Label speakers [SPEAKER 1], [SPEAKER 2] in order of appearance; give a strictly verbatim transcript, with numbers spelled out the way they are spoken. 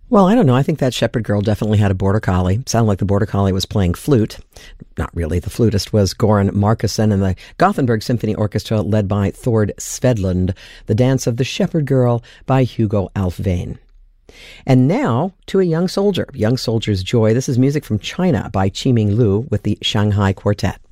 [SPEAKER 1] Well, I don't know. I think that shepherd girl definitely had a border collie. Sounded like the border collie was playing flute. Not really. The flutist was Goran Markussen, and the Gothenburg Symphony Orchestra led by Thord Svedlund. The Dance of the Shepherd Girl by Hugo Alfvén. And now to a young soldier, Young Soldier's Joy. This is music from China by Qiming Lu with the Shanghai Quartet.